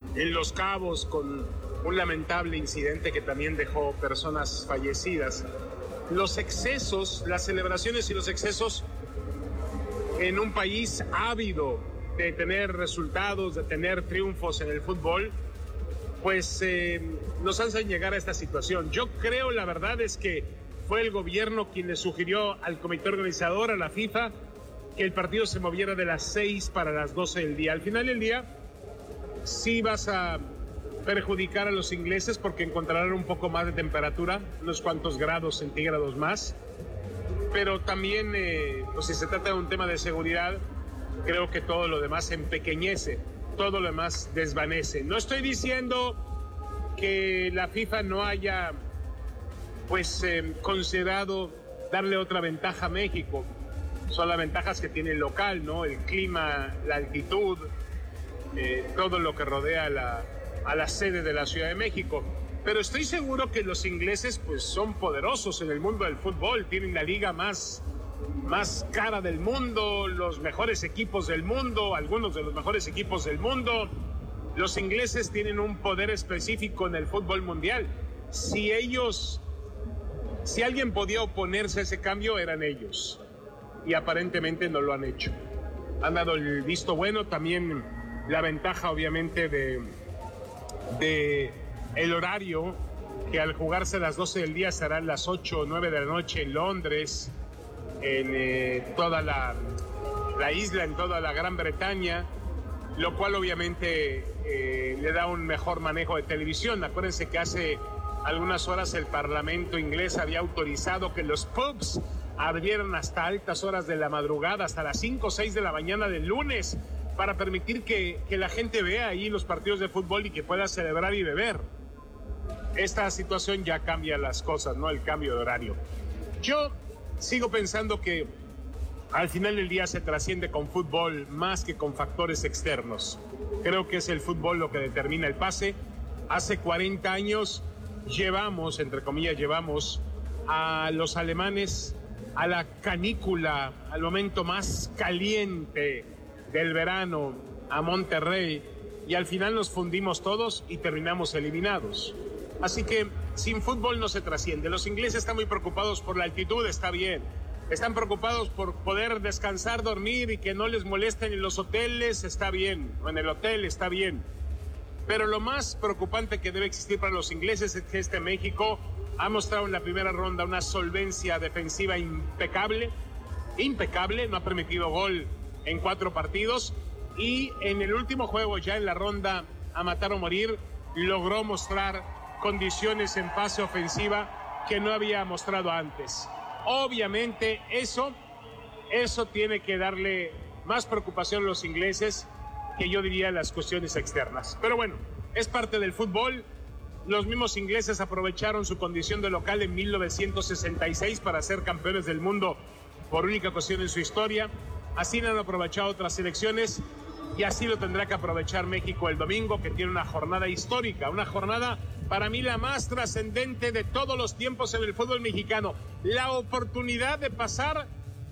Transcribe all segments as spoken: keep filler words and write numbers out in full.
en Los Cabos con un lamentable incidente que también dejó personas fallecidas. Los excesos, las celebraciones y los excesos en un país ávido de tener resultados, de tener triunfos en el fútbol, pues eh, nos hacen llegar a esta situación. Yo creo, la verdad es que fue el gobierno quien le sugirió al comité organizador, a la FIFA, que el partido se moviera de las seis para las doce del día. Al final del día, sí vas a perjudicar a los ingleses porque encontrarán un poco más de temperatura, unos cuantos grados centígrados más, pero también, eh, pues si se trata de un tema de seguridad, creo que todo lo demás empequeñece, todo lo demás desvanece. No estoy diciendo que la FIFA no haya, pues, eh, considerado darle otra ventaja a México. Son las ventajas que tiene el local, ¿no? El clima, la altitud, eh, todo lo que rodea la, a la sede de la Ciudad de México. Pero estoy seguro que los ingleses, pues, son poderosos en el mundo del fútbol, tienen la liga más, más cara del mundo, los mejores equipos del mundo, algunos de los mejores equipos del mundo. Los ingleses tienen un poder específico en el fútbol mundial. Si ellos, si alguien podía oponerse a ese cambio, eran ellos. Y aparentemente no lo han hecho. Han dado el visto bueno, también la ventaja obviamente de, de el horario, que al jugarse a las doce del día serán las ocho o nueve de la noche en Londres, en eh, toda la, la isla, en toda la Gran Bretaña, lo cual obviamente eh, le da un mejor manejo de televisión. Acuérdense que hace algunas horas el Parlamento inglés había autorizado que los pubs abrieran hasta altas horas de la madrugada, hasta las cinco o seis de la mañana del lunes, para permitir que, que la gente vea ahí los partidos de fútbol y que pueda celebrar y beber. Esta situación ya cambia las cosas, ¿no? El cambio de horario. Yo sigo pensando que al final del día se trasciende con fútbol más que con factores externos. Creo que es el fútbol lo que determina el pase. Hace cuarenta años llevamos, entre comillas, llevamos a los alemanes a la canícula, al momento más caliente del verano, a Monterrey, y al final nos fundimos todos y terminamos eliminados. Así que sin fútbol no se trasciende. Los ingleses están muy preocupados por la altitud, está bien. Están preocupados por poder descansar, dormir y que no les molesten en los hoteles, está bien. O en el hotel, está bien. Pero lo más preocupante que debe existir para los ingleses es que este México ha mostrado en la primera ronda una solvencia defensiva impecable, impecable, no ha permitido gol en cuatro partidos, y en el último juego, ya en la ronda a matar o morir, logró mostrar condiciones en fase ofensiva que no había mostrado antes. Obviamente eso, eso tiene que darle más preocupación a los ingleses que yo diría las cuestiones externas. Pero bueno, es parte del fútbol. Los mismos ingleses aprovecharon su condición de local en mil novecientos sesenta y seis para ser campeones del mundo por única ocasión en su historia. Así lo han aprovechado otras selecciones y así lo tendrá que aprovechar México el domingo, que tiene una jornada histórica, una jornada para mí la más trascendente de todos los tiempos en el fútbol mexicano. La oportunidad de pasar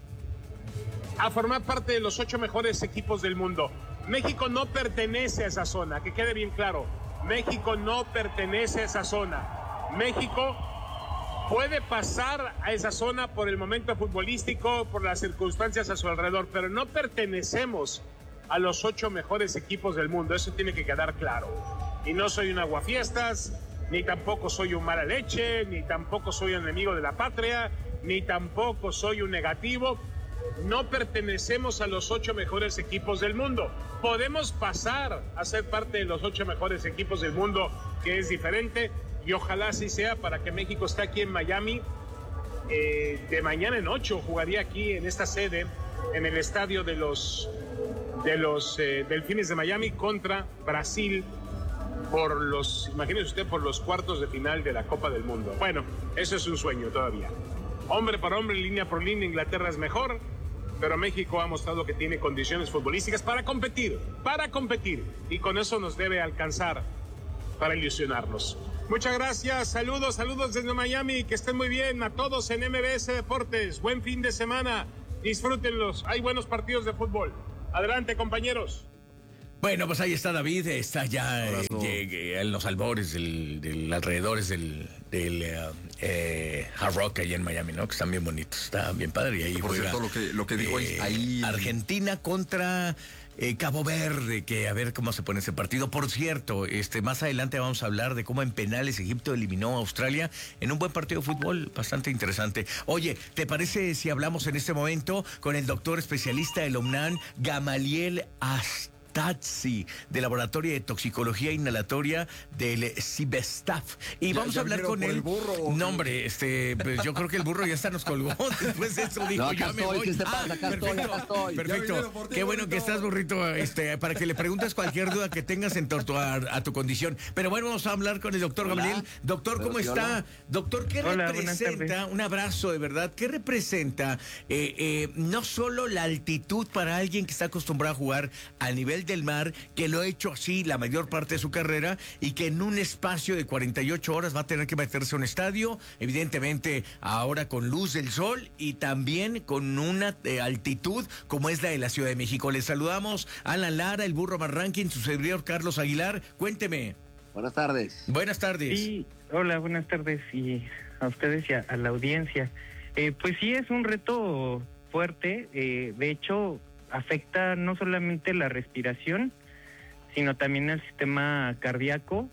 a formar parte de los ocho mejores equipos del mundo. México no pertenece a esa zona, que quede bien claro. México no pertenece a esa zona. México puede pasar a esa zona por el momento futbolístico, por las circunstancias a su alrededor, pero no pertenecemos a los ocho mejores equipos del mundo. Eso tiene que quedar claro. Y no soy un aguafiestas, ni tampoco soy un mala leche, ni tampoco soy un enemigo de la patria, ni tampoco soy un negativo. No pertenecemos a los ocho mejores equipos del mundo. Podemos pasar a ser parte de los ocho mejores equipos del mundo, que es diferente, y ojalá así sea, para que México esté aquí en Miami. Eh, de mañana en ocho jugaría aquí en esta sede, en el estadio de los, de los eh, Delfines de Miami contra Brasil, por los, imagínese usted, por los cuartos de final de la Copa del Mundo. Bueno, eso es un sueño todavía. Hombre por hombre, línea por línea, Inglaterra es mejor, pero México ha mostrado que tiene condiciones futbolísticas para competir, para competir, y con eso nos debe alcanzar para ilusionarnos. Muchas gracias, saludos, saludos desde Miami, que estén muy bien a todos en M B S Deportes, buen fin de semana, disfrútenlos, hay buenos partidos de fútbol. Adelante, compañeros. Bueno, pues ahí está David, está ya eh, eh, en los albores, del, del alrededores del, del uh, eh, Hard Rock ahí en Miami, ¿no? Que están bien bonitos, está bien padre. Y ahí por juega, cierto, lo que, lo que digo eh, ahí... Argentina contra... Eh, Cabo Verde, que a ver cómo se pone ese partido. Por cierto, este más adelante vamos a hablar de cómo en penales Egipto eliminó a Australia en un buen partido de fútbol bastante interesante. Oye, ¿te parece si hablamos en este momento con el doctor especialista del UNAM, Gamaliel Astazzi, del Laboratorio de Toxicología Inhalatoria del CIBESTAF? Y ya, vamos ya a hablar con él. El burro, no, hombre, este, pues yo creo que el burro ya hasta nos colgó. Después de eso dijo, no, ya me estoy, voy. ¿Qué te Ah, pasa? Acá perfecto, estoy, acá estoy. perfecto. Qué bueno que estás, burrito, este, para que le preguntes cualquier duda que tengas en torno a, a tu condición. Pero bueno, vamos a hablar con el doctor Gamaliel. Doctor, ¿cómo está? Doctor, ¿qué Hola, representa? Un abrazo, de verdad. ¿Qué representa eh, eh, no solo la altitud para alguien que está acostumbrado a jugar a nivel del mar, que lo ha hecho así la mayor parte de su carrera y que en un espacio de cuarenta y ocho horas va a tener que meterse a un estadio, evidentemente ahora con luz del sol y también con una eh, altitud como es la de la Ciudad de México? Les saludamos a Alan Lara, el burro más ranking, su servidor Carlos Aguilar. Cuénteme. Buenas tardes. Buenas tardes. Sí, hola, buenas tardes y a ustedes y a, a la audiencia. Eh, pues sí, es un reto fuerte. Eh, de hecho, afecta no solamente la respiración, sino también el sistema cardíaco,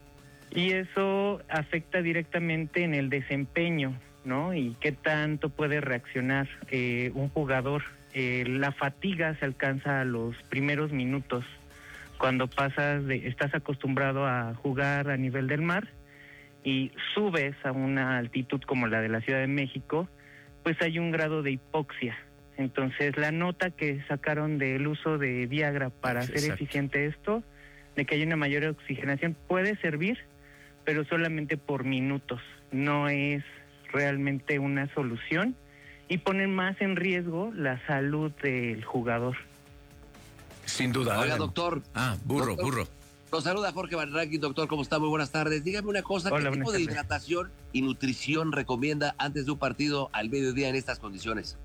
y eso afecta directamente en el desempeño, ¿no? Y qué tanto puede reaccionar eh, un jugador. Eh, la fatiga se alcanza a los primeros minutos. Cuando pasas de, estás acostumbrado a jugar a nivel del mar y subes a una altitud como la de la Ciudad de México, pues hay un grado de hipoxia. Entonces la nota que sacaron del uso de Viagra para hacer Exacto. eficiente esto, de que hay una mayor oxigenación, puede servir, pero solamente por minutos. No es realmente una solución y ponen más en riesgo la salud del jugador. Sin duda. Oiga, Alan. doctor. Ah, burro, Doctor. burro. Nos saluda Jorge Van Rankin, doctor, ¿cómo está? Muy buenas tardes. Dígame una cosa, Hola, ¿qué tipo buenas de tardes. hidratación y nutrición recomienda antes de un partido al mediodía en estas condiciones?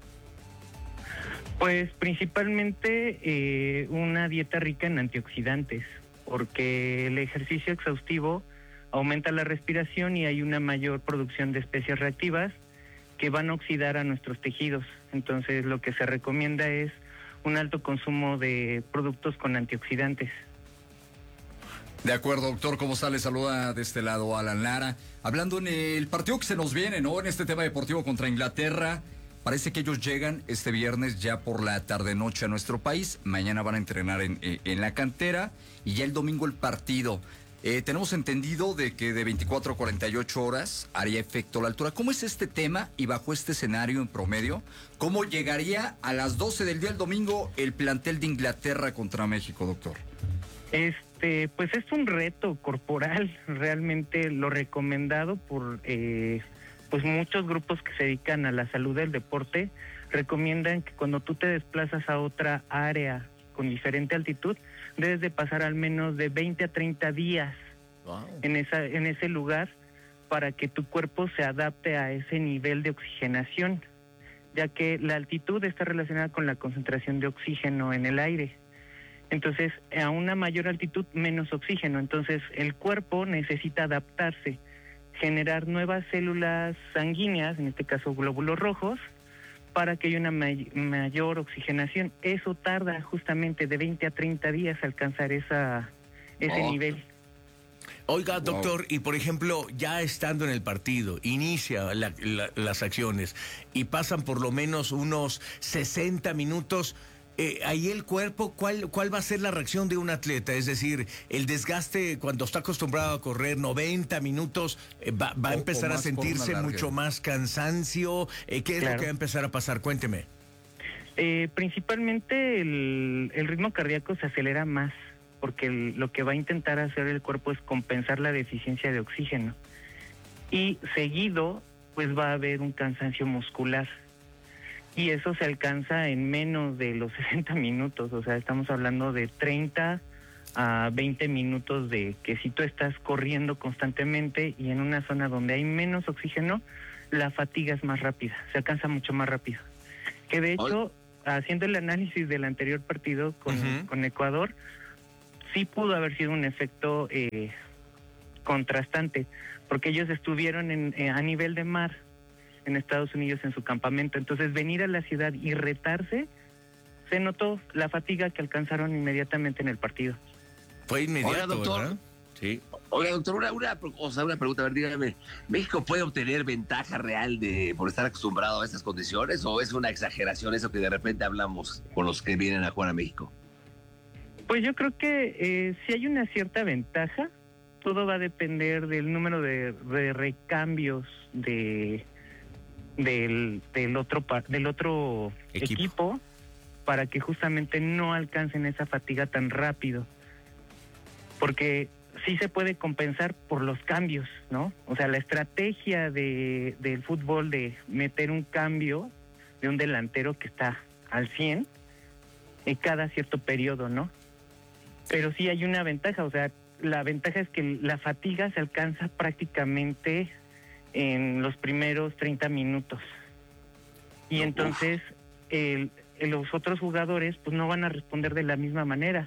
Pues principalmente eh, una dieta rica en antioxidantes, porque el ejercicio exhaustivo aumenta la respiración y hay una mayor producción de especies reactivas que van a oxidar a nuestros tejidos. Entonces lo que se recomienda es un alto consumo de productos con antioxidantes. De acuerdo, doctor, ¿cómo está? Le saluda de este lado Alan Lara. Hablando en el partido que se nos viene, ¿no? En este tema deportivo contra Inglaterra, parece que ellos llegan este viernes ya por la tarde-noche a nuestro país. Mañana van a entrenar en, en la cantera y ya el domingo el partido. Eh, tenemos entendido de que de veinticuatro a cuarenta y ocho horas haría efecto la altura. ¿Cómo es este tema y bajo este escenario en promedio? ¿Cómo llegaría a las doce del día el domingo el plantel de Inglaterra contra México, doctor? Este, pues es un reto corporal, realmente lo recomendado por eh, pues muchos grupos que se dedican a la salud del deporte, recomiendan que cuando tú te desplazas a otra área con diferente altitud, debes de pasar al menos de veinte a treinta días Wow. en esa en ese lugar para que tu cuerpo se adapte a ese nivel de oxigenación, ya que la altitud está relacionada con la concentración de oxígeno en el aire. Entonces, a una mayor altitud, menos oxígeno. Entonces, el cuerpo necesita adaptarse, generar nuevas células sanguíneas, en este caso glóbulos rojos, para que haya una may- mayor oxigenación. Eso tarda justamente de veinte a treinta días alcanzar esa ese Oh. nivel. Oiga, doctor, y por ejemplo, ya estando en el partido, inicia la- la- las acciones y pasan por lo menos unos sesenta minutos. Eh, ahí el cuerpo, ¿cuál, ¿cuál va a ser la reacción de un atleta? Es decir, el desgaste cuando está acostumbrado a correr noventa minutos, eh, va, va a O- empezar o a más por una sentirse larga. mucho más cansancio. Eh, ¿Qué es Claro. lo que va a empezar a pasar? Cuénteme. Eh, principalmente el, el ritmo cardíaco se acelera más, porque el- lo que va a intentar hacer el cuerpo es compensar la deficiencia de oxígeno. Y seguido, pues va a haber un cansancio muscular. Y eso se alcanza en menos de los sesenta minutos, o sea, estamos hablando de treinta a veinte minutos de que si tú estás corriendo constantemente y en una zona donde hay menos oxígeno, la fatiga es más rápida, se alcanza mucho más rápido. Que de hecho, haciendo el análisis del anterior partido con, Ujú. con Ecuador, sí pudo haber sido un efecto eh, contrastante, porque ellos estuvieron en, eh, a nivel de mar en Estados Unidos en su campamento. Entonces, venir a la ciudad y retarse, se notó la fatiga que alcanzaron inmediatamente en el partido. Fue inmediato, Oiga, doctor. ¿verdad? Sí. Oiga, doctor, una, una, o sea, una pregunta, a ver, dígame, ¿México puede obtener ventaja real de por estar acostumbrado a estas condiciones o es una exageración eso que de repente hablamos con los que vienen a jugar a México? Pues yo creo que eh, sí hay una cierta ventaja. Todo va a depender del número de, de recambios de del, del otro par- del otro Equipo. equipo para que justamente no alcancen esa fatiga tan rápido. Porque sí se puede compensar por los cambios, ¿no? O sea, la estrategia de del fútbol de meter un cambio de un delantero que está al cien en cada cierto periodo, ¿no? Pero sí hay una ventaja, o sea, la ventaja es que la fatiga se alcanza prácticamente en los primeros treinta minutos. Y entonces el, los otros jugadores pues no van a responder de la misma manera.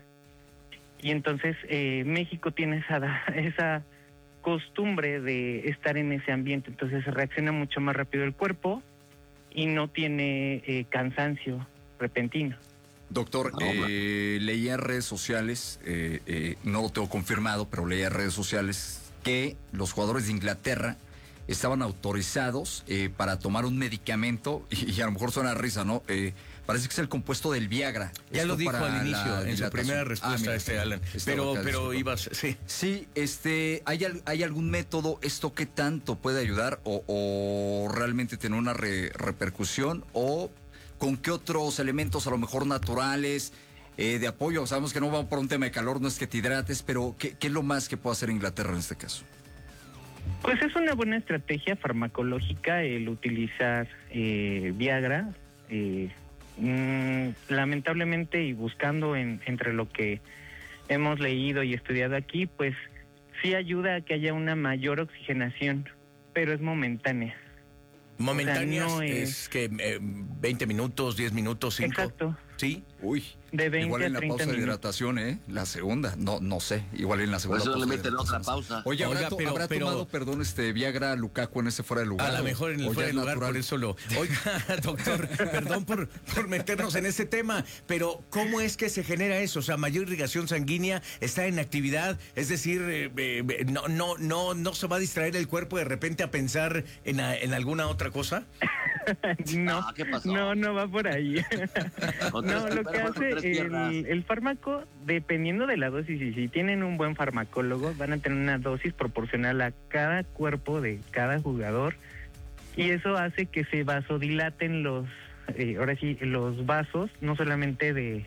Y entonces eh, México tiene esa, esa costumbre de estar en ese ambiente, entonces reacciona mucho más rápido el cuerpo y no tiene eh, cansancio repentino. Doctor, No, eh, leía en redes sociales, eh, eh, no lo tengo confirmado, pero leía en redes sociales que los jugadores de Inglaterra estaban autorizados eh, para tomar un medicamento, y, y a lo mejor suena a risa, ¿no? Eh, parece que es el compuesto del Viagra. Ya Esto lo dijo para al inicio, la en su dilatación. primera respuesta, Ah, mira, este Alan. estaba Pero, acá, pero disculpa. ibas, sí. Sí, este, ¿hay, al- ¿hay algún método, esto qué tanto puede ayudar o, o realmente tener una re- repercusión o con qué otros elementos a lo mejor naturales eh, de apoyo? Sabemos que no va por un tema de calor, no es que te hidrates, pero ¿qué, qué es lo más que puede hacer Inglaterra en este caso? Pues es una buena estrategia farmacológica el utilizar eh, Viagra. Eh, mm, lamentablemente y buscando en, entre lo que hemos leído y estudiado aquí, pues sí ayuda a que haya una mayor oxigenación, pero es momentánea. Momentáneas no es, es- que eh, veinte minutos, diez minutos, cinco. Exacto, Sí. Uy, de veinte igual en a la treinta pausa de minutos. hidratación, ¿eh? La segunda, no no sé, igual en la Por segunda eso le pausa de meten otra hidratación. pausa. Oye, ¿habrá, Oiga, to- pero- habrá pero- tomado, perdón, este Viagra Lukaku en ese fuera de lugar? A lo o- mejor en el o ya fuera de es lugar, natural? por eso lo... Oiga, doctor, perdón por, por meternos en ese tema, pero ¿cómo es que se genera eso? O sea, mayor irrigación sanguínea, está en actividad, es decir, eh, eh, no, no, no, no se va a distraer el cuerpo de repente a pensar en, a- en alguna otra cosa. No, Ah, ¿qué pasó? no, no va por ahí. Con No, tres- lo que bueno, con tres hace piernas. el, el fármaco, dependiendo de la dosis, y si tienen un buen farmacólogo, van a tener una dosis proporcional a cada cuerpo de cada jugador, y eso hace que se vasodilaten los, eh, ahora sí, los vasos, no solamente de,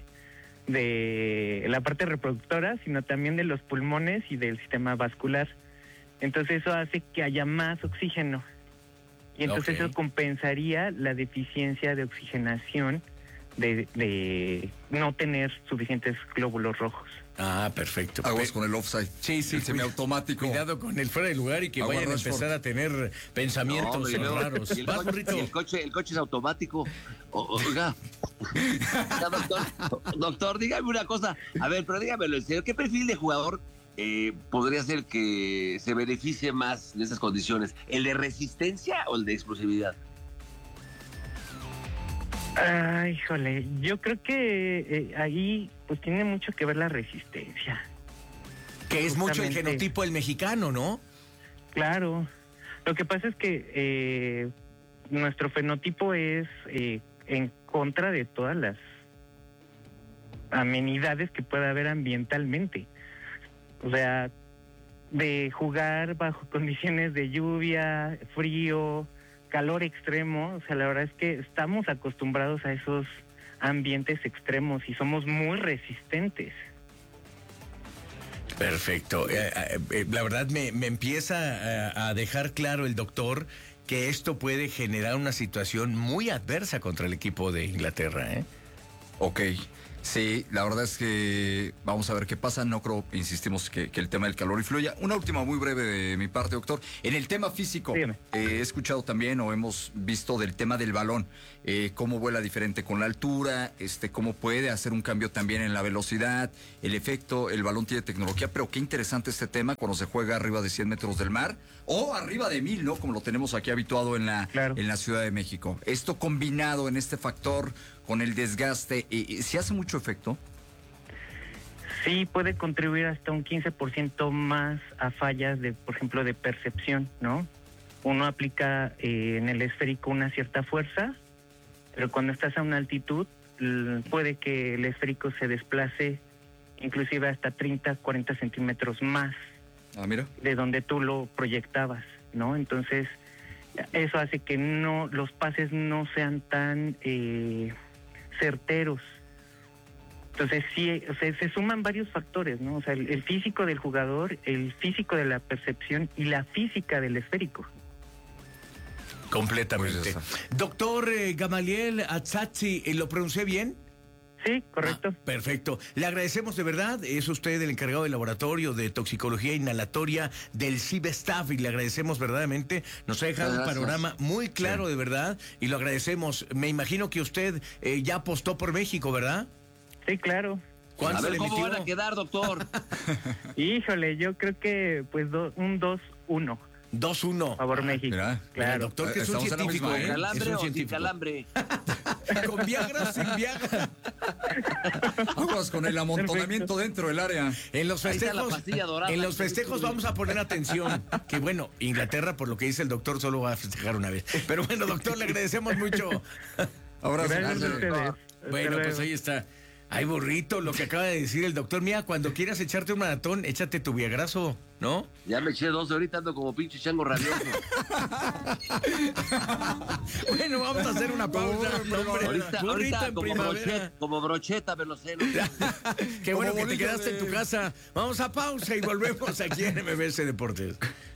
de la parte reproductora, sino también de los pulmones y del sistema vascular. Entonces eso hace que haya más oxígeno. Y entonces Ok. eso compensaría la deficiencia de oxigenación de, de no tener suficientes glóbulos rojos. Ah, perfecto. Aguas Pe- con el offside. Sí, sí, El semiautomático. Cuidado con el fuera de lugar y que Agua vayan a Rashford. empezar a tener pensamientos No, hombre, y luego- raros. y el, ¿Vas, coche, burrito? y el coche, el coche es automático. O- oiga. Oiga, doctor, doctor, dígame una cosa. A ver, pero dígamelo en serio. ¿Qué perfil de jugador eh, podría ser que se beneficie más en esas condiciones? ¿El de resistencia o el de explosividad? Ay, híjole, yo creo que eh, ahí pues tiene mucho que ver la resistencia. Que es mucho el Justamente. genotipo del mexicano, ¿no? Claro, lo que pasa es que eh, nuestro fenotipo es eh, en contra de todas las amenidades que pueda haber ambientalmente. O sea, de jugar bajo condiciones de lluvia, frío, calor extremo, o sea, la verdad es que estamos acostumbrados a esos ambientes extremos y somos muy resistentes. Perfecto. Eh, eh, eh, la verdad me, me empieza a, a dejar claro el doctor que esto puede generar una situación muy adversa contra el equipo de Inglaterra, ¿eh? Ok. Sí, la verdad es que vamos a ver qué pasa. No creo, insistimos, que, que el tema del calor influya. Una última muy breve de mi parte, doctor. En el tema físico, eh, he escuchado también o hemos visto del tema del balón, eh, cómo vuela diferente con la altura, este, cómo puede hacer un cambio también en la velocidad, el efecto, el balón tiene tecnología, pero qué interesante este tema cuando se juega arriba de cien metros del mar o arriba de mil, ¿no? Como lo tenemos aquí habituado en la, claro. en la Ciudad de México. Esto combinado en este factor con el desgaste, ¿y, y, ¿sí hace mucho efecto? Sí, puede contribuir hasta un quince por ciento más a fallas, de, por ejemplo, de percepción, ¿no? Uno aplica eh, en el esférico una cierta fuerza, pero cuando estás a una altitud, puede que el esférico se desplace inclusive hasta treinta, cuarenta centímetros más ah, mira. de donde tú lo proyectabas, ¿no? Entonces, eso hace que no los pases no sean tan eh, certeros. Entonces sí, o sea, se suman varios factores, ¿no? O sea, el, el físico del jugador, el físico de la percepción y la física del esférico. Completamente. Pues Doctor eh, Gamaliel Atzatzi, ¿lo pronuncié bien? Sí, correcto. Ah, perfecto. Le agradecemos de verdad. Es usted el encargado del laboratorio de toxicología inhalatoria del CIBESTAF y le agradecemos verdaderamente. Nos ha dejado Gracias. un panorama muy claro sí. de verdad y lo agradecemos. Me imagino que usted eh, ya apostó por México, ¿verdad? Sí, claro. A ver cómo van a quedar, doctor. Híjole, yo creo que pues do, un dos uno. dos uno. Por favor, México. Mira, claro. Doctor, que es un científico, ¿Con ¿eh? calambre es un o sin científico. calambre? ¿Con Viagra sin Viagra? Aguas con el amontonamiento Perfecto. dentro del área. En los festejos, dorada, en los festejos vamos a poner atención. Que bueno, Inglaterra, por lo que dice el doctor, solo va a festejar una vez. Pero bueno, doctor, le agradecemos mucho. Abrazo. Gracias a ustedes. Bueno, pues ahí está. Ay, burrito, lo que acaba de decir el doctor. Mira, cuando quieras echarte un maratón, échate tu viagrazo, ¿no? Ya me eché dos, ahorita ando como pinche chango rabioso. Bueno, vamos a hacer una pausa. No, hombre, ahorita, ahorita como, brocheta, como brocheta me lo sé. ¿No? Qué bueno que te quedaste de... en tu casa. Vamos a pausa y volvemos aquí en M B S Deportes.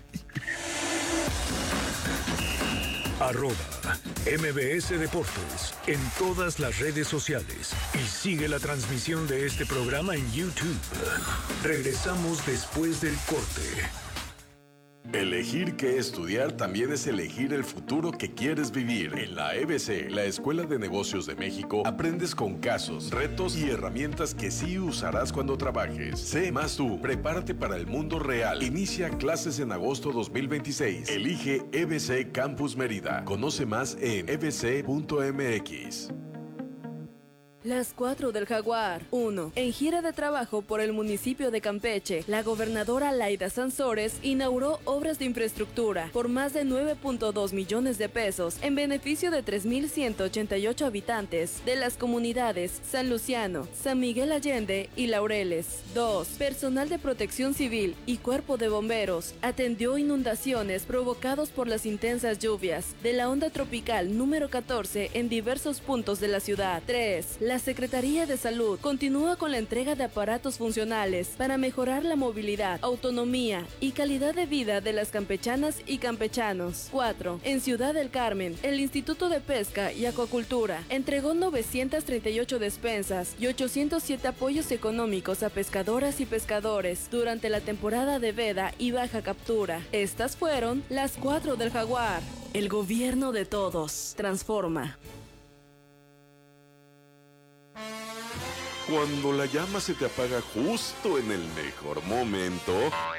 Arroba M B S Deportes en todas las redes sociales y sigue la transmisión de este programa en YouTube. Regresamos después del corte. Elegir qué estudiar también es elegir el futuro que quieres vivir. En la E B C, la Escuela de Negocios de México, aprendes con casos, retos y herramientas que sí usarás cuando trabajes. Sé más tú, prepárate para el mundo real. Inicia clases en agosto dos mil veintiséis. Elige E B C Campus Mérida. Conoce más en e b c punto m x. Las cuatro del Jaguar. uno. En gira de trabajo por el municipio de Campeche, la gobernadora Laida Sansores inauguró obras de infraestructura por más de nueve punto dos millones de pesos en beneficio de tres mil ciento ochenta y ocho habitantes de las comunidades San Luciano, San Miguel Allende y Laureles. dos. Personal de protección civil y cuerpo de bomberos atendió inundaciones provocados por las intensas lluvias de la onda tropical número catorce en diversos puntos de la ciudad. tres. La Secretaría de Salud continúa con la entrega de aparatos funcionales para mejorar la movilidad, autonomía y calidad de vida de las campechanas y campechanos. cuatro. En Ciudad del Carmen, el Instituto de Pesca y Acuacultura entregó novecientas treinta y ocho despensas y ochocientos siete apoyos económicos a pescadoras y pescadores durante la temporada de veda y baja captura. Estas fueron las cuatro del Jaguar. El gobierno de todos. Transforma. Cuando la llama se te apaga justo en el mejor momento...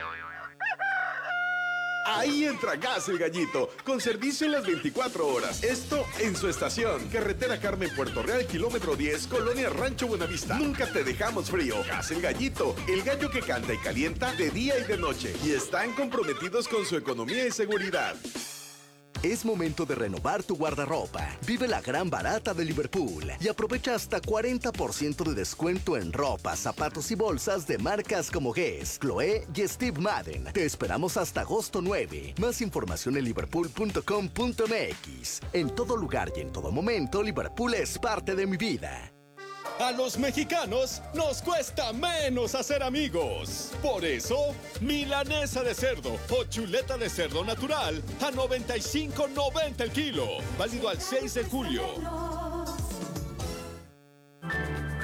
Ahí entra Gas El Gallito, con servicio en las veinticuatro horas. Esto en su estación. Carretera Carmen, Puerto Real, kilómetro diez, Colonia Rancho Buenavista. Nunca te dejamos frío. Gas El Gallito, el gallo que canta y calienta de día y de noche. Y están comprometidos con su economía y seguridad. Es momento de renovar tu guardarropa. Vive la gran barata de Liverpool y aprovecha hasta cuarenta por ciento de descuento en ropa, zapatos y bolsas de marcas como Guess, Chloé y Steve Madden. Te esperamos hasta agosto nueve. Más información en liverpool punto com punto m x. En todo lugar y en todo momento, Liverpool es parte de mi vida. A los mexicanos nos cuesta menos hacer amigos. Por eso, milanesa de cerdo o chuleta de cerdo natural a noventa y cinco noventa el kilo. Válido al seis de julio.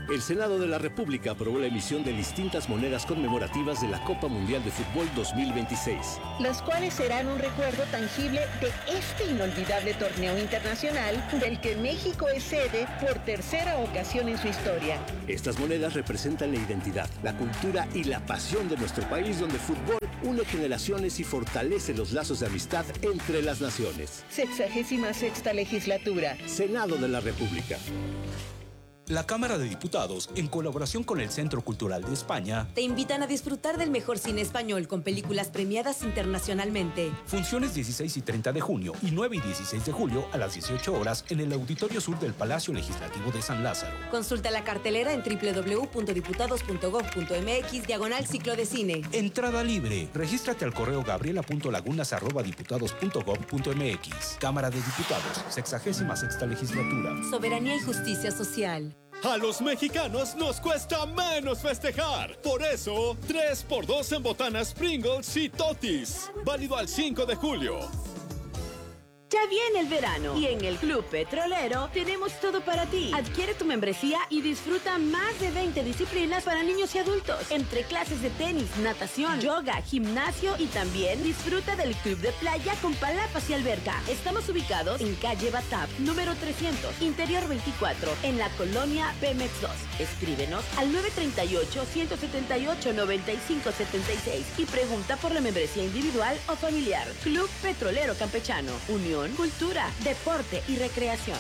El Senado de la República aprobó la emisión de distintas monedas conmemorativas de la Copa Mundial de Fútbol dos mil veintiséis. Las cuales serán un recuerdo tangible de este inolvidable torneo internacional del que México es sede por tercera ocasión en su historia. Estas monedas representan la identidad, la cultura y la pasión de nuestro país, donde el fútbol une generaciones y fortalece los lazos de amistad entre las naciones. Sexagésima sexta legislatura. Senado de la República. La Cámara de Diputados, en colaboración con el Centro Cultural de España, te invitan a disfrutar del mejor cine español con películas premiadas internacionalmente. Funciones dieciséis y treinta de junio y nueve y dieciséis de julio a las dieciocho horas en el Auditorio Sur del Palacio Legislativo de San Lázaro. Consulta la cartelera en doble u doble u doble u punto diputados punto gob punto mx diagonal ciclo de cine. Entrada libre. Regístrate al correo gabriela punto lagunas arroba diputados punto gob punto mx. Cámara de Diputados, sexagésima sexta legislatura. Soberanía y justicia social. A los mexicanos nos cuesta menos festejar. Por eso, tres por dos en botanas Pringles y Totis. Válido al cinco de julio. Ya viene el verano y en el Club Petrolero tenemos todo para ti. Adquiere tu membresía y disfruta más de veinte disciplinas para niños y adultos, entre clases de tenis, natación, yoga, gimnasio y también disfruta del Club de Playa con palapas y alberca. Estamos ubicados en calle Batap, número trescientos, Interior veinticuatro, en la colonia Pemex dos. Escríbenos al nueve tres ocho, uno siete ocho, nueve cinco siete seis y pregunta por la membresía individual o familiar. Club Petrolero Campechano, Unión, cultura, deporte y recreación.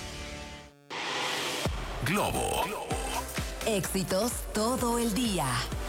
Globo. Éxitos todo el día.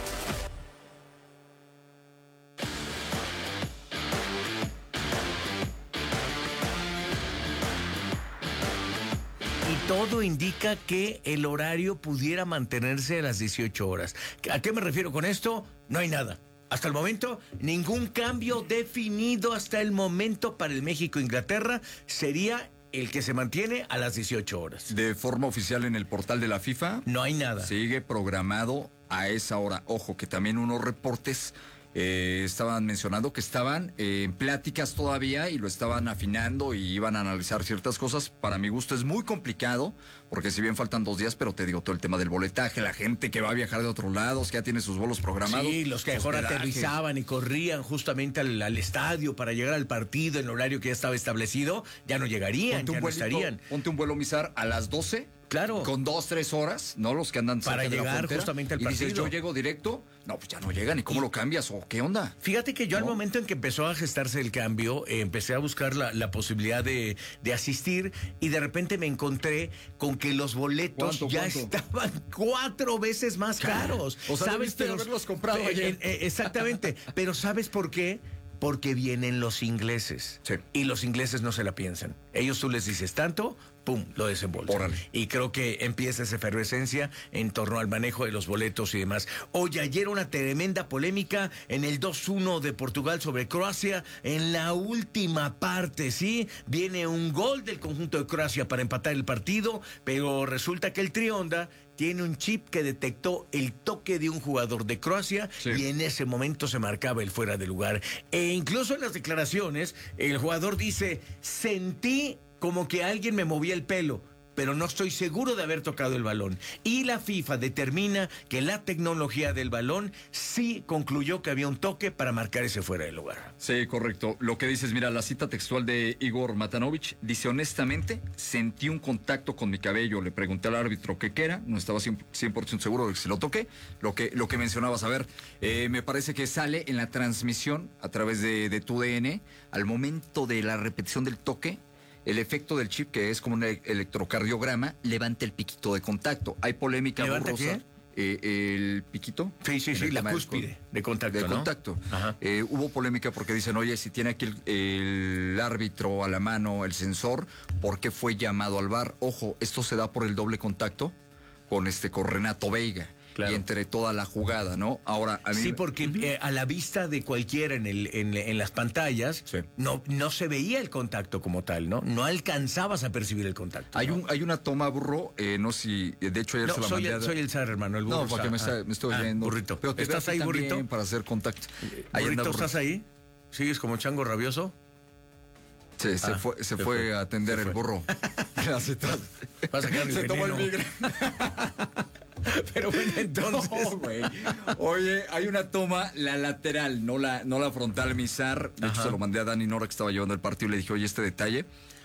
Y todo indica que el horario pudiera mantenerse a las dieciocho horas. ¿A qué me refiero con esto? No hay nada. Hasta el momento, ningún cambio definido hasta el momento para el México-Inglaterra. Sería el que se mantiene a las dieciocho horas. De forma oficial en el portal de la FIFA. No hay nada. Sigue programado a esa hora. Ojo, que también unos reportes eh, estaban mencionando que estaban eh, en pláticas todavía y lo estaban afinando y iban a analizar ciertas cosas. Para mi gusto es muy complicado, porque si bien faltan dos días, pero te digo, todo el tema del boletaje, la gente que va a viajar de otros lados, que ya tiene sus vuelos programados. Sí, los que mejor aterrizaban y corrían justamente al, al estadio para llegar al partido en el horario que ya estaba establecido, ya no llegarían, ponte ya un no vuelito, estarían. Ponte un vuelo Misar a las doce. Claro. Con dos, tres horas, ¿no? Los que andan cerca para de la llegar frontera, justamente al y partido. dices, yo llego directo. No, pues ya no llegan. ¿Y cómo y, lo cambias? ¿O qué onda? Fíjate que yo ¿No? al momento en que empezó a gestarse el cambio, eh, empecé a buscar la, la posibilidad de, de asistir y de repente me encontré con que los boletos ¿Cuánto, ya cuánto? estaban cuatro veces más caros. O sea, ¿sabes? debiste haberlos comprado eh, ayer. Eh, exactamente. Pero ¿sabes por qué? Porque vienen los ingleses. Sí. Y los ingleses no se la piensan. Ellos tú les dices tanto, pum, lo desembolsan. Órale. Y creo que empieza esa efervescencia en torno al manejo de los boletos y demás. Hoy, ayer, una tremenda polémica en el dos uno de Portugal sobre Croacia. En la última parte, ¿sí? Viene un gol del conjunto de Croacia para empatar el partido, pero resulta que el Trionda tiene un chip que detectó el toque de un jugador de Croacia, sí, y en ese momento se marcaba el fuera de lugar. E incluso en las declaraciones, el jugador dice, sentí como que alguien me movía el pelo, pero no estoy seguro de haber tocado el balón. Y la FIFA determina que la tecnología del balón sí concluyó que había un toque para marcar ese fuera de lugar. Sí, correcto. Lo que dices, mira, la cita textual de Igor Matanovich dice, honestamente, sentí un contacto con mi cabello. Le pregunté al árbitro qué era, no estaba cien por ciento seguro de que se lo toqué. Lo que, lo que mencionabas, a ver, eh, me parece que sale en la transmisión a través de, de tu D N, al momento de la repetición del toque, el efecto del chip, que es como un electrocardiograma, levanta el piquito de contacto. Hay polémica ¿Levanta borrosa. qué? Eh, el piquito. Sí, sí, sí, la cúspide de contacto, De ¿no? contacto. Eh, hubo polémica porque dicen, oye, si tiene aquí el, el árbitro a la mano, el sensor, ¿por qué fue llamado al V A R? Ojo, esto se da por el doble contacto con este con Renato Veiga. Claro. Y entre toda la jugada, ¿no? Ahora, a mí... Sí, porque eh, a la vista de cualquiera en, el, en, en las pantallas, sí, no, no se veía el contacto como tal, ¿no? No alcanzabas a percibir el contacto. Hay, ¿no? un, hay una toma, burro, eh, no sé si... De hecho, ayer no, se la soy mandé... El, soy el zar, hermano, el burro. No, porque está, me, está, me estoy oyendo. Ah, burrito. Pero te ¿Estás ahí, burrito? Para hacer contacto. Ahí burrito, anda, ¿estás ahí? ¿Sigues como chango rabioso? Sí, se ah, fue, se, se fue, fue a atender el burro. Va a sacar se tomó el migre. Pero bueno, entonces... No, güey. Oye, hay una toma, la lateral, no la, no la frontal, Mizar. De Ajá. hecho, se lo mandé a Dani Nora, que estaba llevando el partido, y le dije, oye, este detalle.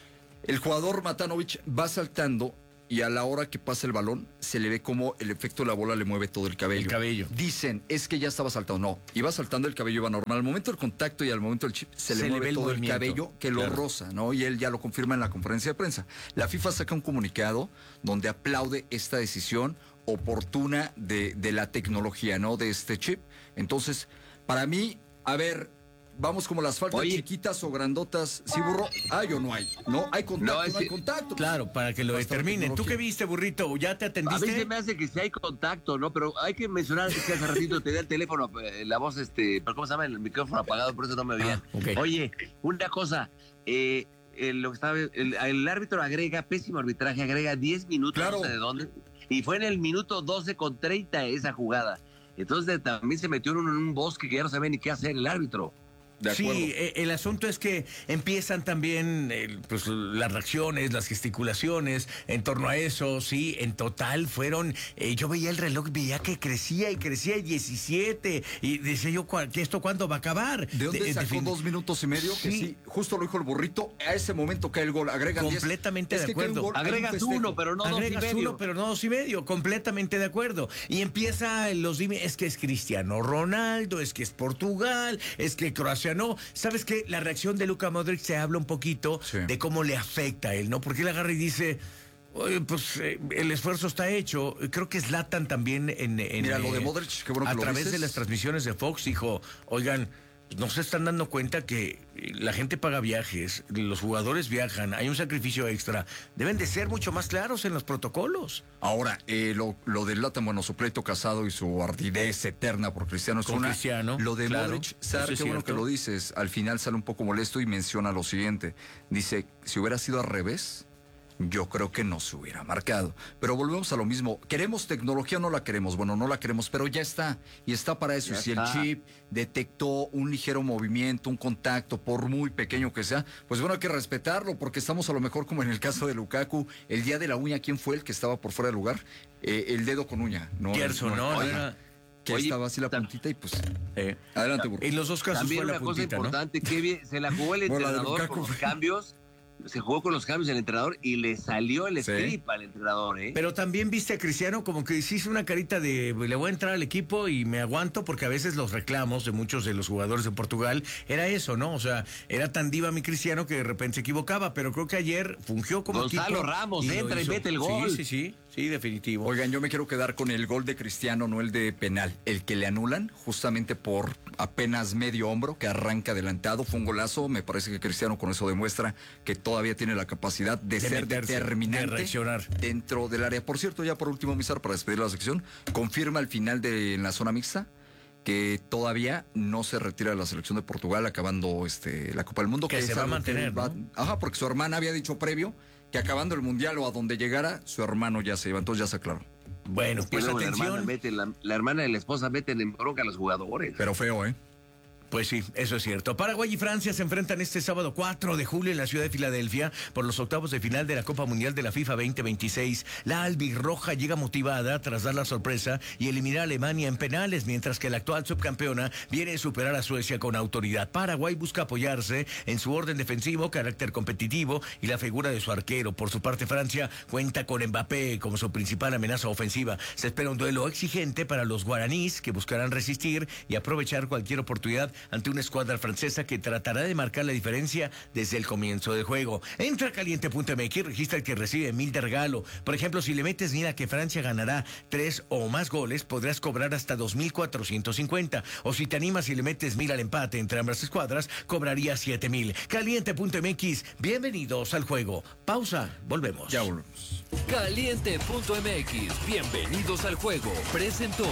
El jugador Matanovic va saltando y a la hora que pasa el balón, se le ve como el efecto de la bola le mueve todo el cabello. El cabello. Dicen, es que ya estaba saltando. No, iba saltando, el cabello iba normal. Al momento del contacto y al momento del chip, se, se le mueve le todo el, el cabello que claro. lo roza, ¿no? Y él ya lo confirma en la conferencia de prensa. La FIFA saca un comunicado donde aplaude esta decisión oportuna de, de la tecnología, ¿no? De este chip. Entonces, para mí, a ver... Vamos como las faltas Oye. chiquitas o grandotas. ¿Sí, burro? ¿Hay o no hay? No, hay contacto, no, no hay contacto. Claro, para que lo determinen. ¿Tú qué viste, burrito? ¿Ya te atendiste? A mí se me hace que sí hay contacto, ¿no? Pero hay que mencionar que hace ratito te da el teléfono, la voz, este, ¿cómo se llama? El micrófono apagado, por eso no me oían. Ah, okay. Oye, una cosa, eh, el, lo que estaba, el, el árbitro agrega, pésimo arbitraje, agrega diez minutos, claro. no sé de dónde, y fue en el minuto doce con treinta esa jugada. Entonces también se metió en un, en un bosque que ya no sabía ni qué hacer el árbitro. Sí, el asunto es que empiezan también eh, pues, las reacciones, las gesticulaciones en torno a eso, sí, en total fueron, eh, yo veía el reloj, veía que crecía y crecía diecisiete, y decía yo, ¿que esto cuándo va a acabar? ¿De dónde de, sacó de dos minutos y medio? Sí. Que sí, justo lo dijo el burrito, a ese momento cae el gol, agregan diez. Completamente de acuerdo. Gol, Agregas uno, pero no Agregas dos y medio. uno, pero no dos y medio, completamente de acuerdo. Y empieza los dime, es que es Cristiano Ronaldo, es que es Portugal, es que Croacia no. ¿Sabes qué? La reacción de Luka Modric se habla un poquito sí. de cómo le afecta a él, ¿no? Porque él agarra y dice, oye, pues eh, el esfuerzo está hecho. Creo que Zlatan también en, en Mira, lo de Modric, qué bueno que a lo través dices. de las transmisiones de Fox dijo, oigan, no se están dando cuenta que la gente paga viajes, los jugadores viajan, hay un sacrificio extra. Deben de ser mucho más claros en los protocolos. Ahora, eh, lo, lo de Zlatan, bueno, su pleito casado y su ardidez eterna por Cristiano es Con una... Cristiano, Lo de claro, Modric, ¿sabes qué bueno que lo dices? Al final sale un poco molesto y menciona lo siguiente. Dice, si hubiera sido al revés... yo creo que no se hubiera marcado. Pero volvemos a lo mismo. ¿Queremos tecnología o no la queremos? Bueno, no la queremos, pero ya está. Y está para eso. Ya y si está. El chip detectó un ligero movimiento, un contacto, por muy pequeño que sea, pues bueno, hay que respetarlo, porque estamos a lo mejor como en el caso de Lukaku, el día de la uña, ¿quién fue el que estaba por fuera del lugar? Eh, el dedo con uña. No, Gerson, ¿no? no era... Que Oye, estaba así la puntita y pues... Eh, adelante, burro. En los dos casos también fue una la puntita, cosa importante, ¿no? que bien, se la jugó el entrenador con los cambios... Se jugó con los cambios del entrenador y le salió el script sí. al entrenador, ¿eh? Pero también viste a Cristiano como que hizo una carita de le voy a entrar al equipo y me aguanto, porque a veces los reclamos de muchos de los jugadores de Portugal era eso, ¿no? O sea, era tan diva mi Cristiano que de repente se equivocaba, pero creo que ayer fungió como Gonzalo equipo. Ramos, y entra y mete el gol. Sí, sí, sí. Sí, definitivo. Oigan, yo me quiero quedar con el gol de Cristiano, no el de penal. El que le anulan justamente por apenas medio hombro, que arranca adelantado. Fue un golazo. Me parece que Cristiano con eso demuestra que todavía tiene la capacidad de, de ser meterse, determinante de reaccionar dentro del área. Por cierto, ya por último, Mizar, para despedir la sección, confirma al final de en la zona mixta que todavía no se retira de la selección de Portugal acabando este la Copa del Mundo. Que, que se va a mantener, va, ¿no? Ajá, porque su hermana había dicho previo que acabando el Mundial o a donde llegara, su hermano ya se iba, entonces ya se aclaró. Bueno, pues luego atención. La hermana, mete, la, la hermana de la esposa meten en bronca a los jugadores. Pero feo, ¿eh? Pues sí, eso es cierto. Paraguay y Francia se enfrentan este sábado cuatro de julio en la ciudad de Filadelfia por los octavos de final de la Copa Mundial de la FIFA veinte veintiséis. La albirroja llega motivada tras dar la sorpresa y eliminar a Alemania en penales, mientras que la actual subcampeona viene a superar a Suecia con autoridad. Paraguay busca apoyarse en su orden defensivo, carácter competitivo y la figura de su arquero. Por su parte, Francia cuenta con Mbappé como su principal amenaza ofensiva. Se espera un duelo exigente para los guaraníes, que buscarán resistir y aprovechar cualquier oportunidad ante una escuadra francesa que tratará de marcar la diferencia desde el comienzo del juego. Entra a caliente punto m x, registra el que recibe mil de regalo. Por ejemplo, si le metes mira que Francia ganará tres o más goles, podrás cobrar hasta dos mil cuatrocientos cincuenta. O si te animas y le metes mil al empate entre ambas escuadras, cobraría siete mil. caliente punto m x, bienvenidos al juego. Pausa, volvemos. Ya volvemos. caliente punto m x, bienvenidos al juego. Presentó.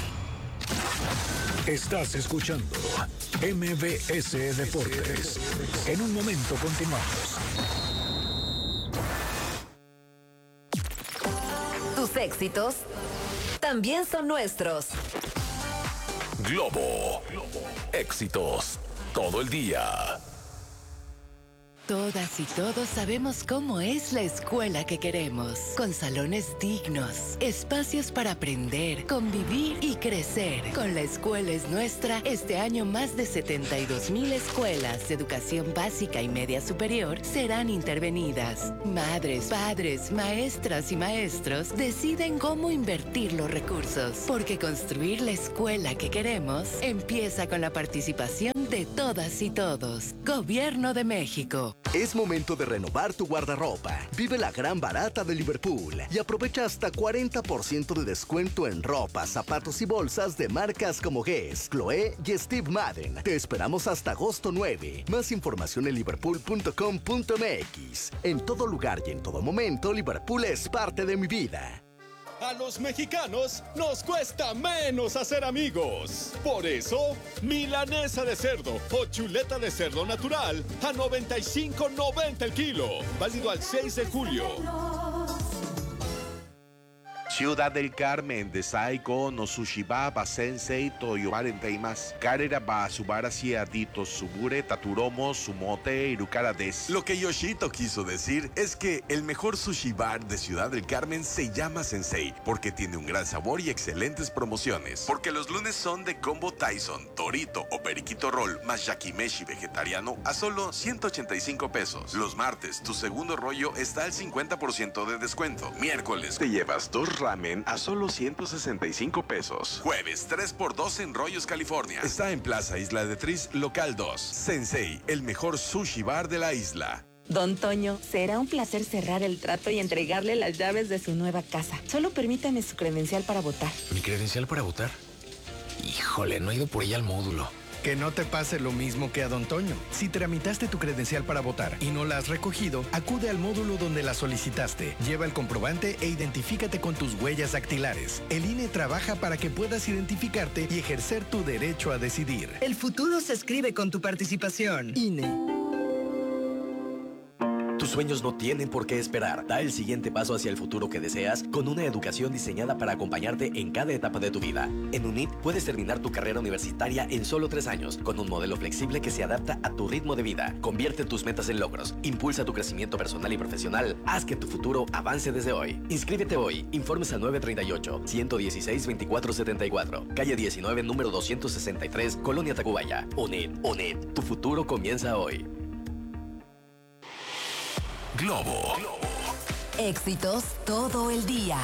Estás escuchando M B S Deportes. En un momento continuamos. Tus éxitos también son nuestros. Globo. Éxitos todo el día. Todas y todos sabemos cómo es la escuela que queremos, con salones dignos, espacios para aprender, convivir y crecer. Con La Escuela es Nuestra, este año más de setenta y dos mil escuelas de educación básica y media superior serán intervenidas. Madres, padres, maestras y maestros deciden cómo invertir los recursos, porque construir la escuela que queremos empieza con la participación de todas y todos. Gobierno de México. Es momento de renovar tu guardarropa. Vive la gran barata de Liverpool y aprovecha hasta cuarenta por ciento de descuento en ropa, zapatos y bolsas de marcas como Guess, Chloé y Steve Madden. Te esperamos hasta agosto nueve. Más información en liverpool punto com punto m x. En todo lugar y en todo momento, Liverpool es parte de mi vida. A los mexicanos nos cuesta menos hacer amigos. Por eso, milanesa de cerdo o chuleta de cerdo natural a noventa y cinco noventa el kilo. Válido al seis de julio. Ciudad del Carmen, Desai Kono, Sushibaba, Sensei, Toyobarenteimas, Karera ba Subara Siadito, Subure, Taturomo, Sumote, Irukara des. Lo que Yoshito quiso decir es que el mejor sushi bar de Ciudad del Carmen se llama Sensei, porque tiene un gran sabor y excelentes promociones. Porque los lunes son de combo Tyson, Torito o Periquito Roll más Yakimeshi vegetariano a solo ciento ochenta y cinco pesos. Los martes, tu segundo rollo está al cincuenta por ciento de descuento. Miércoles, te llevas dos ramen a solo ciento sesenta y cinco pesos. Jueves, tres por dos en Rollos, California. Está en Plaza Isla de Tris, local dos. Sensei, el mejor sushi bar de la isla. Don Toño, será un placer cerrar el trato y entregarle las llaves de su nueva casa. Solo permítame su credencial para votar. ¿Mi credencial para votar? Híjole, no he ido por ella al módulo. Que no te pase lo mismo que a Don Toño. Si tramitaste tu credencial para votar y no la has recogido, acude al módulo donde la solicitaste. Lleva el comprobante e identifícate con tus huellas dactilares. El I N E trabaja para que puedas identificarte y ejercer tu derecho a decidir. El futuro se escribe con tu participación. I N E. Tus sueños no tienen por qué esperar. Da el siguiente paso hacia el futuro que deseas con una educación diseñada para acompañarte en cada etapa de tu vida. En UNIT puedes terminar tu carrera universitaria en solo tres años, con un modelo flexible que se adapta a tu ritmo de vida. Convierte tus metas en logros, impulsa tu crecimiento personal y profesional, haz que tu futuro avance desde hoy. Inscríbete hoy. Informes al nueve tres ocho, uno uno seis, veinticuatro setenta y cuatro. Calle diecinueve, número doscientos sesenta y tres, Colonia Tacubaya. UNIT, UNIT, tu futuro comienza hoy. Globo. Éxitos todo el día.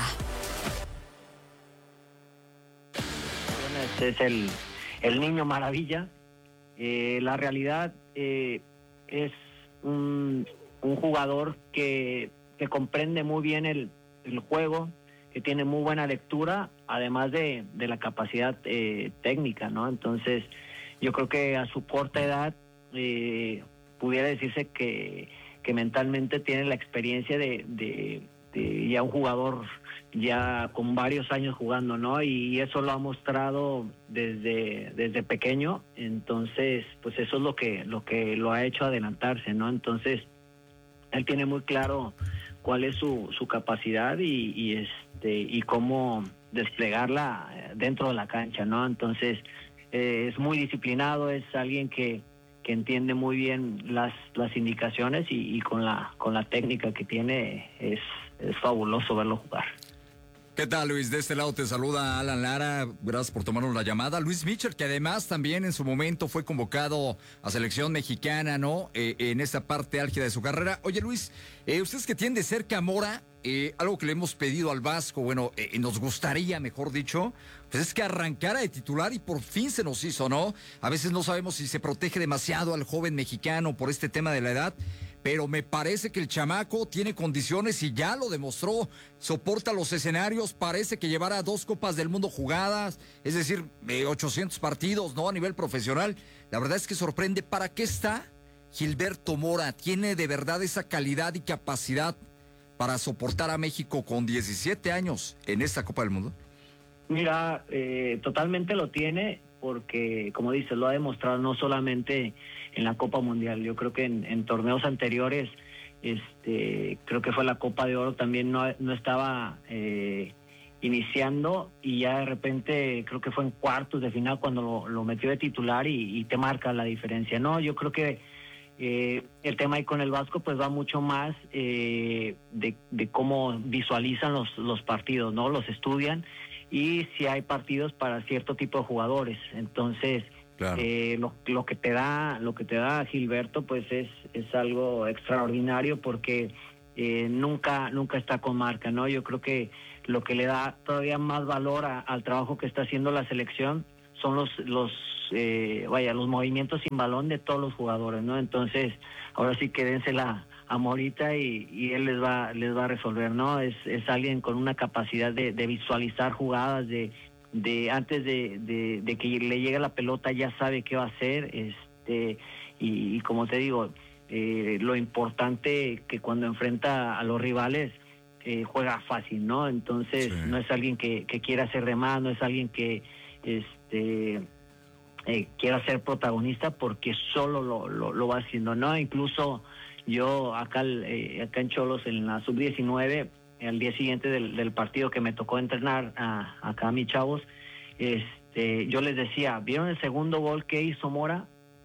Este es el, el niño maravilla. Eh, la realidad eh, es un, un jugador que, que comprende muy bien el, el juego, que tiene muy buena lectura, además de, de la capacidad eh, técnica, ¿no? Entonces, yo creo que a su corta edad eh, pudiera decirse que que mentalmente tiene la experiencia de, de, de ya un jugador ya con varios años jugando, ¿no? Y eso lo ha mostrado desde, desde pequeño, entonces, pues eso es lo que, lo que lo ha hecho adelantarse, ¿no? Entonces, él tiene muy claro cuál es su, su capacidad y, y este y cómo desplegarla dentro de la cancha, ¿no? Entonces, eh, es muy disciplinado, es alguien que que entiende muy bien las las indicaciones y, y con la con la técnica que tiene es, es fabuloso verlo jugar. ¿Qué tal, Luis? De este lado te saluda Alan Lara. Gracias por tomarnos la llamada. Luis Mitchell, que además también en su momento fue convocado a selección mexicana, ¿no? Eh, en esta parte álgida de su carrera. Oye, Luis, eh, ustedes que tienen de cerca a Mora, eh, algo que le hemos pedido al Vasco, bueno, eh, nos gustaría, mejor dicho, pues es que arrancara de titular y por fin se nos hizo, ¿no? A veces no sabemos si se protege demasiado al joven mexicano por este tema de la edad, pero me parece que el chamaco tiene condiciones y ya lo demostró, soporta los escenarios, parece que llevará dos Copas del Mundo jugadas, es decir, eh, ochocientos partidos, ¿no? A nivel profesional. La verdad es que sorprende. ¿Para qué está Gilberto Mora? ¿Tiene de verdad esa calidad y capacidad para soportar a México con diecisiete años en esta Copa del Mundo? Mira, eh, totalmente lo tiene porque, como dices, lo ha demostrado no solamente en la Copa Mundial. Yo creo que en, en torneos anteriores, este, creo que fue la Copa de Oro, también no, no estaba eh, iniciando y ya de repente creo que fue en cuartos de final cuando lo, lo metió de titular y, y te marca la diferencia. No, yo creo que Eh, el tema ahí con el Vasco pues va mucho más eh, de, de cómo visualizan los, los partidos, ¿no? Los estudian y si hay partidos para cierto tipo de jugadores. Entonces, claro. eh, lo, lo que te da, lo que te da Gilberto pues es, es algo extraordinario porque eh, nunca, nunca está con marca, ¿no? Yo creo que lo que le da todavía más valor a, al trabajo que está haciendo la selección son los, los eh, vaya, los movimientos sin balón de todos los jugadores, ¿no? Entonces, ahora sí que dénsela a Morita y, y él les va, les va a resolver, ¿no? Es, es alguien con una capacidad de, de visualizar jugadas, de, de antes de, de, de que le llegue la pelota ya sabe qué va a hacer, este, y, y como te digo, eh, lo importante que cuando enfrenta a los rivales eh, juega fácil, ¿no? Entonces, sí. no es alguien que, que quiera hacer de más, no es alguien que este eh, quiera ser protagonista porque solo lo, lo, lo va haciendo, ¿no? Incluso yo acá, eh, acá en Cholos, en la sub diecinueve, al día siguiente del, del partido que me tocó entrenar a, acá a mis chavos, este, yo les decía, ¿vieron el segundo gol que hizo Mora?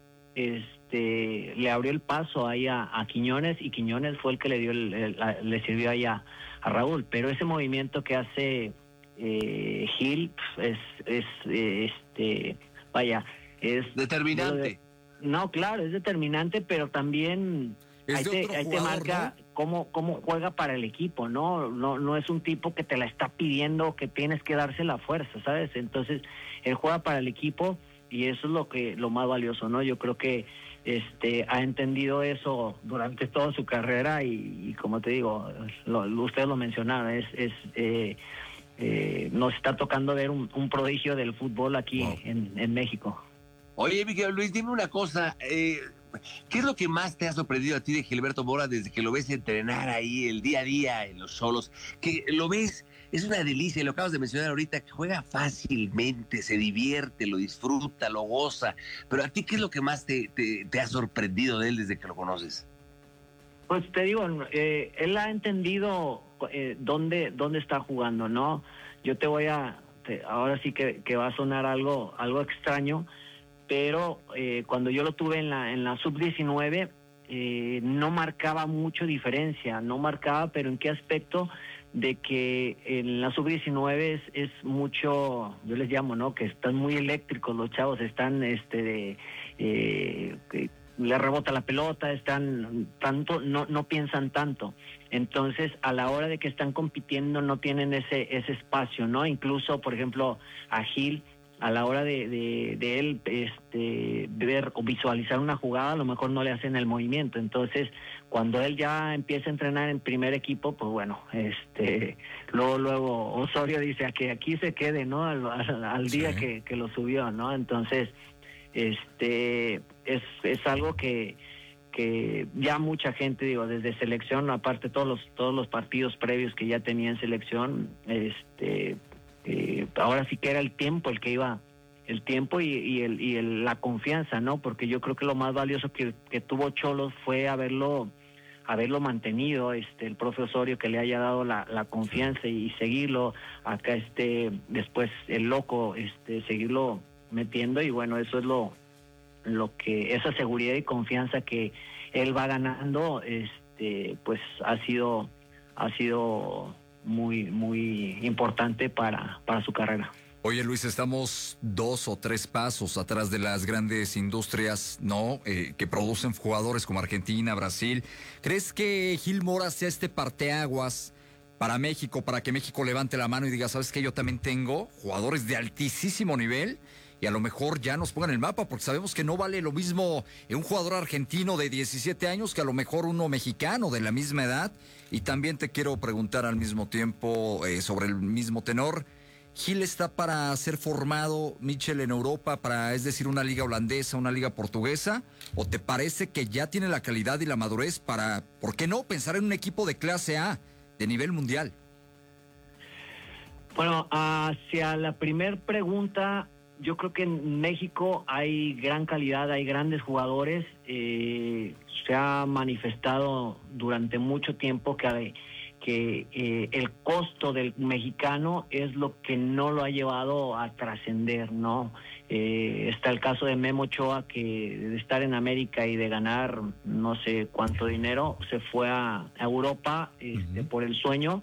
Este, le abrió el paso ahí a, a Quiñones y Quiñones fue el que le dio el, el, la, le sirvió ahí a, a Raúl, pero ese movimiento que hace eh, Gil es, es eh, este, vaya, es determinante. No, claro, es determinante, pero también Es ahí, de te, otro ahí te jugador, marca ¿no? cómo, cómo juega para el equipo, ¿no? No, no es un tipo que te la está pidiendo, que tienes que darse la fuerza, ¿sabes? Entonces, él juega para el equipo y eso es lo que lo más valioso, ¿no? Yo creo que este ha entendido eso durante toda su carrera y, y como te digo, lo, ustedes lo mencionaron, es, es eh, eh, nos está tocando ver un, un prodigio del fútbol aquí wow. en, en México. Oye, Miguel Luis, dime una cosa, eh, ¿qué es lo que más te ha sorprendido a ti de Gilberto Mora desde que lo ves entrenar ahí el día a día en los Xolos? Que lo ves, es una delicia, lo acabas de mencionar ahorita, que juega fácilmente, se divierte, lo disfruta, lo goza. Pero a ti, ¿qué es lo que más te, te, te ha sorprendido de él desde que lo conoces? Pues te digo, eh, él ha entendido eh, dónde, dónde está jugando, ¿no? Yo te voy a, te, ahora sí que, que va a sonar algo, algo extraño, pero eh, cuando yo lo tuve en la en la sub diecinueve eh, no marcaba mucho diferencia, no marcaba, pero ¿en qué aspecto? De que en la sub diecinueve es, es mucho, yo les llamo, ¿no? Que están muy eléctricos los chavos, están, este, de, eh, que le rebota la pelota, están tanto, no no piensan tanto. Entonces, a la hora de que están compitiendo no tienen ese ese espacio, ¿no? Incluso, por ejemplo, a Gil, a la hora de, de, de él este, ver o visualizar una jugada, a lo mejor no le hacen el movimiento. Entonces, cuando él ya empieza a entrenar en primer equipo, pues bueno, este, luego, luego Osorio dice a que aquí se quede, ¿no? Al, al, al día sí. que, que lo subió, ¿no? Entonces, este, es, es algo que, que ya mucha gente, digo, desde selección, aparte todos los, todos los partidos previos que ya tenía en selección, este, Eh, ahora sí que era el tiempo el que iba, el tiempo y, y, el, y el, la confianza, ¿no? Porque yo creo que lo más valioso que, que tuvo Cholos fue haberlo haberlo mantenido, este el profe Osorio, que le haya dado la, la confianza y, y seguirlo, acá este después el loco, este seguirlo metiendo y bueno, eso es lo, lo que, esa seguridad y confianza que él va ganando, este pues ha sido, ha sido muy muy importante para, para su carrera. Oye, Luis, estamos dos o tres pasos atrás de las grandes industrias, ¿no? Eh, que producen jugadores como Argentina, Brasil. ¿Crees que Gil Mora sea este parteaguas para México, para que México levante la mano y diga, ¿sabes qué? Yo también tengo jugadores de altísimo nivel y a lo mejor ya nos pongan el mapa, porque sabemos que no vale lo mismo un jugador argentino de diecisiete años que a lo mejor uno mexicano de la misma edad? Y también te quiero preguntar al mismo tiempo eh, sobre el mismo tenor. ¿Gil está para ser formado, Michel, en Europa, para, es decir, una liga holandesa, una liga portuguesa? ¿O te parece que ya tiene la calidad y la madurez para, ¿por qué no, pensar en un equipo de clase A, de nivel mundial? Bueno, hacia la primer pregunta, yo creo que en México hay gran calidad, hay grandes jugadores. Eh, se ha manifestado durante mucho tiempo que hay, que eh, el costo del mexicano es lo que no lo ha llevado a trascender, ¿no? Eh, está el caso de Memo Ochoa, que de estar en América y de ganar no sé cuánto dinero, se fue a, a Europa este, uh-huh. por el sueño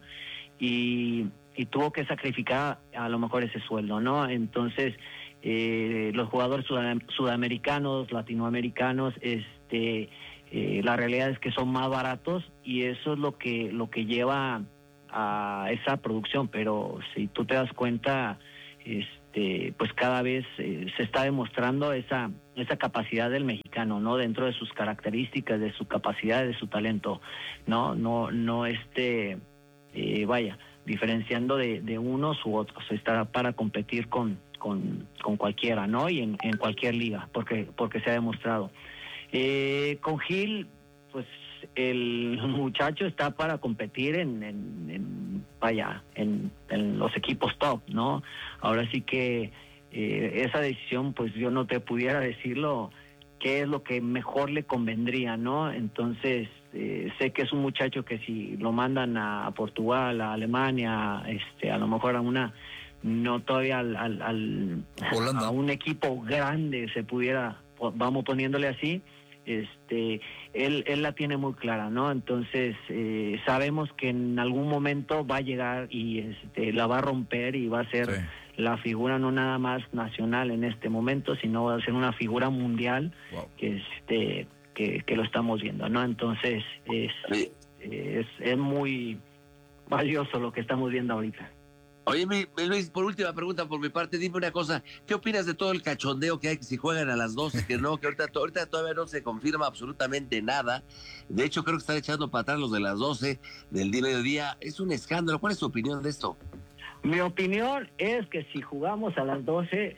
y, y tuvo que sacrificar a lo mejor ese sueldo, ¿no? Entonces, eh, los jugadores sudam- sudamericanos, latinoamericanos, este, eh, la realidad es que son más baratos y eso es lo que, lo que lleva a esa producción, pero si tú te das cuenta, este, pues cada vez eh, se está demostrando esa esa capacidad del mexicano, ¿no? Dentro de sus características, de su capacidad, de su talento, no, no, no este, eh, vaya, diferenciando de, de unos u otros, está para competir con con, con cualquiera, ¿no? Y en, en cualquier liga, porque porque se ha demostrado. Eh, con Gil, pues el muchacho está para competir en, en, en vaya, en, en los equipos top, ¿no? Ahora sí que eh, esa decisión, pues yo no te pudiera decirlo qué es lo que mejor le convendría, ¿no? Entonces, eh, sé que es un muchacho que si lo mandan a Portugal, a Alemania, este, a lo mejor a una, no todavía al, al, al a un equipo grande se pudiera, vamos poniéndole así, este él él la tiene muy clara, ¿no? Entonces eh, sabemos que en algún momento va a llegar y este la va a romper y va a ser sí. la figura no nada más nacional en este momento, sino va a ser una figura mundial. Wow. que este que, que lo estamos viendo, ¿no? Entonces es, sí. es es muy valioso lo que estamos viendo ahorita. Oye, mi, Luis, por última pregunta por mi parte, dime una cosa, ¿qué opinas de todo el cachondeo que hay que si juegan a las doce, que no, que ahorita, ahorita todavía no se confirma absolutamente nada? De hecho, creo que están echando para atrás los de las doce del día mediodía. Es un escándalo. ¿Cuál es tu opinión de esto? Mi opinión es que si jugamos a las doce,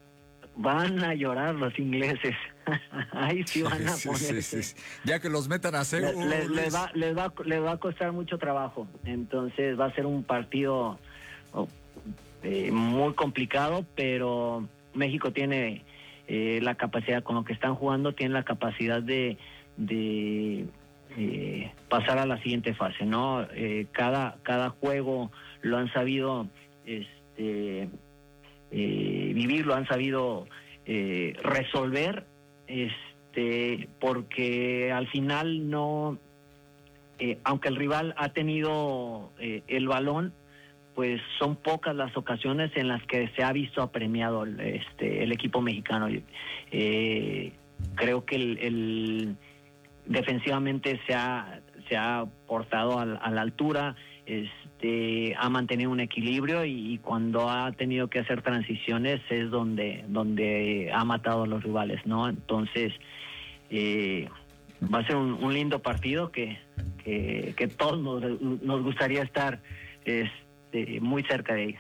van a llorar los ingleses. Ahí sí van a sí, ponerse. Sí, sí. Ya que los metan a cero. Les, les, les, va, les, va, les va a costar mucho trabajo. Entonces va a ser un partido Oh, eh, muy complicado, pero México tiene eh, la capacidad, con lo que están jugando, tiene la capacidad de, de eh, pasar a la siguiente fase, ¿no? Eh, cada, cada juego lo han sabido este, eh, vivir, lo han sabido eh, resolver, este, porque al final no, eh, aunque el rival ha tenido eh, el balón, pues son pocas las ocasiones en las que se ha visto apremiado el, este, el equipo mexicano. Eh, creo que el, el defensivamente se ha, se ha portado a, a la altura, este, ha mantenido un equilibrio y, y cuando ha tenido que hacer transiciones es donde, donde ha matado a los rivales, ¿no? Entonces, eh, va a ser un, un lindo partido que, que, que todos nos, nos gustaría estar este, muy cerca de ella.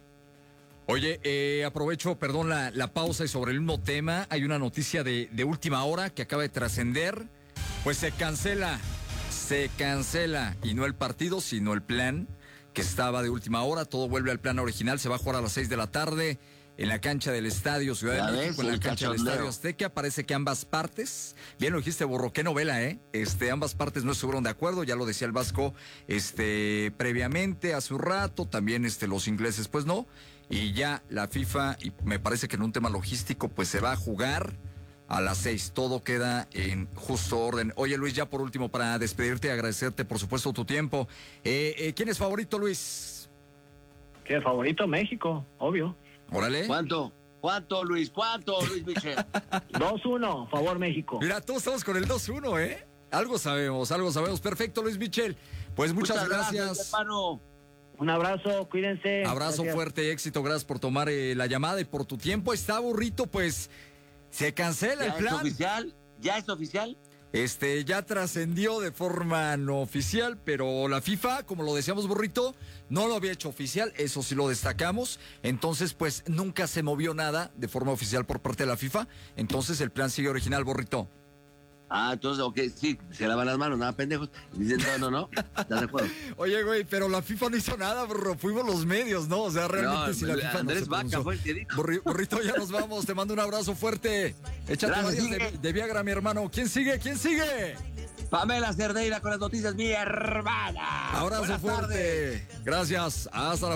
Oye, eh, aprovecho, perdón, la, la pausa y sobre el mismo tema, hay una noticia de, de última hora que acaba de trascender, pues se cancela, se cancela, y no el partido, sino el plan que estaba de última hora, todo vuelve al plan original, se va a jugar a las seis de la tarde en la cancha del Estadio Ciudad de México, en la cancha del Estadio Azteca. Parece que ambas partes, bien lo dijiste, Borro, qué novela, ¿eh? Este, ambas partes no estuvieron de acuerdo, ya lo decía el Vasco, este, previamente, hace un rato, también este, los ingleses, pues no, y ya la FIFA, y me parece que en un tema logístico, pues se va a jugar a las seis, todo queda en justo orden. Oye, Luis, ya por último, para despedirte y agradecerte, por supuesto, tu tiempo, eh, eh, ¿quién es favorito, Luis? ¿Qué favorito? México, obvio. Órale. ¿Cuánto? ¿Cuánto, Luis? ¿Cuánto, Luis Michel? dos uno, favor México. Mira, todos estamos con el dos uno, ¿eh? Algo sabemos, algo sabemos. Perfecto, Luis Michel. Pues muchas, muchas gracias. gracias hermano. Un abrazo, cuídense. Abrazo gracias. fuerte, éxito. Gracias por tomar eh, la llamada y por tu tiempo. Está Burrito, pues se cancela el plan. ¿Ya es oficial? ¿Ya es oficial? Este, ya trascendió de forma no oficial, pero la FIFA, como lo decíamos, Burrito, no lo había hecho oficial, eso sí lo destacamos. Entonces, pues, nunca se movió nada de forma oficial por parte de la FIFA. Entonces, el plan sigue original, Burrito. Ah, entonces, ok, sí, se lavan las manos, nada, pendejos. Dicen, no, no, no, ¿estás de acuerdo? Oye, güey, pero la FIFA no hizo nada, burro, fuimos los medios, ¿no? O sea, realmente no, si la FIFA Andrés no se Vaca fue el que dijo. Burri, burrito, ya nos vamos, te mando un abrazo fuerte. Échate varias de, de Viagra, mi hermano. ¿Quién sigue? ¿Quién sigue? Pamela Cerdeira con las noticias, mi hermana. Abrazo Buenas fuerte. tardes. Gracias, hasta la